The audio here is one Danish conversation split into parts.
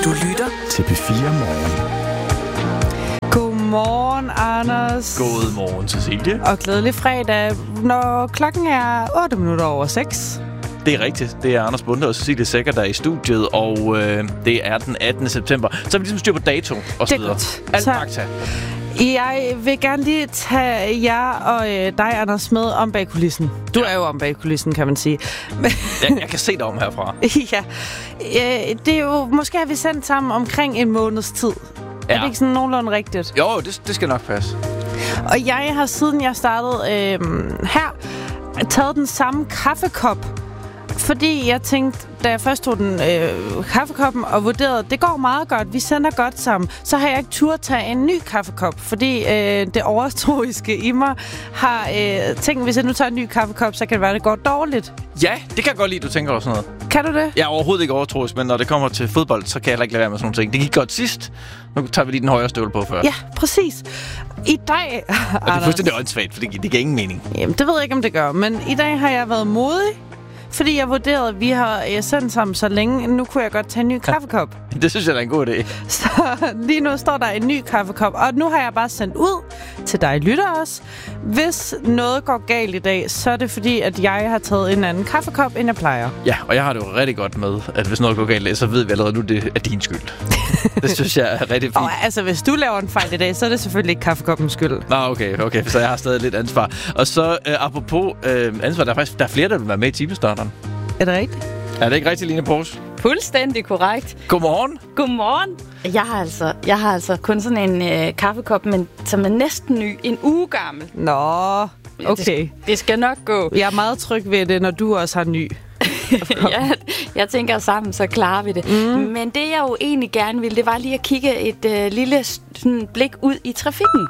Du lytter til P4 Morgen. Godmorgen, Anders. Godmorgen, Cecilie. Og glædelig fredag, når klokken er 8 minutter over 6. Det er rigtigt. Det er Anders Bunde og Cecilie Sækker, der er i studiet, og det er den 18. september. Så er vi ligesom styr på dato og så videre. Alt fakta. Jeg vil gerne lige tage jer og dig, Anders, med om bag kulissen. Du er jo om bag kulissen, kan man sige. Jeg kan se dig om herfra. Ja. Det er jo, måske har vi sendt sammen omkring en måneds tid. Ja. Er det ikke sådan nogenlunde rigtigt? Jo, det skal nok passe. Og jeg har, siden jeg startede her, taget den samme kaffekop. Fordi jeg tænkte, da jeg først tog den kaffekoppen og vurderede, det går meget godt, vi sender godt sammen, så har jeg ikke turde tage en ny kaffekop. Fordi det overtroiske i mig har tænkt, hvis jeg nu tager en ny kaffekop, så kan det være, det går dårligt. Ja, det kan jeg godt lide, du tænker over sådan noget. Kan du det? Jeg er overhovedet ikke overtroisk, men når det kommer til fodbold, så kan jeg heller ikke lade være med sådan nogle ting. Det gik godt sidst. Nu tager vi lige den højre støvle på før. Ja, præcis. I dag, og det er fuldstændig åndssvagt, for det giver ingen mening. Jamen, det ved jeg ikke, om det gør. Men i dag har jeg været modig. Fordi jeg vurderede, at vi har sendt sammen så længe. Nu kunne jeg godt tage en ny kaffekop. Det synes jeg er en god idé. Så lige nu står der en ny kaffekop. Og nu har jeg bare sendt ud til dig, lytter også. Hvis noget går galt i dag, så er det fordi, at jeg har taget en anden kaffekop, end jeg plejer. Ja, og jeg har det jo rigtig godt med, at hvis noget går galt, så ved vi allerede nu, det er din skyld. Det synes jeg er rigtig fint. Og altså, hvis du laver en fejl i dag, så er det selvfølgelig ikke kaffekoppens skyld. Nå, okay, så jeg har stadig lidt ansvar. Og så apropos ansvar, der er flere, der vil være med i Timestarteren. Er det rigtigt? Er det ikke rigtigt, Line Pors? Fuldstændig korrekt. Godmorgen. Godmorgen. Jeg har altså kun sådan en kaffekop, men som er næsten ny. En uge gammel. Nå, okay. Det skal nok gå. Jeg er meget tryg ved det, når du også har ny. Ja, jeg tænker sammen, så klarer vi det. Men det jeg jo egentlig gerne ville, det var lige at kigge et lille sådan, blik ud i trafikken.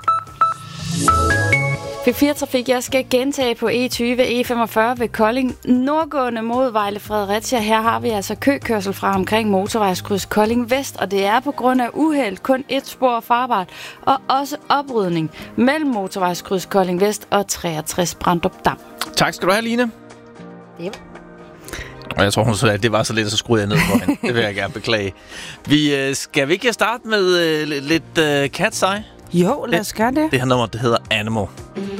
P4-trafik, jeg skal gentage på E20, E45 ved Kolding, nordgående mod Vejle Fredericia. Her har vi altså køkørsel fra omkring motorvejskryds Kolding Vest, og det er på grund af uheld kun et spor farbart, og også oprydning mellem motorvejskryds Kolding Vest og 63 Brandrup Dam. Tak skal du have, Line. Ja. Og jeg tror, hun sagde, at det var så lidt, så skruede jeg ned for hende. Det vil jeg gerne beklage. Skal vi ikke starte med lidt Cat's Eye? Jo, lad os gøre det. Det her nummer, det hedder Animal.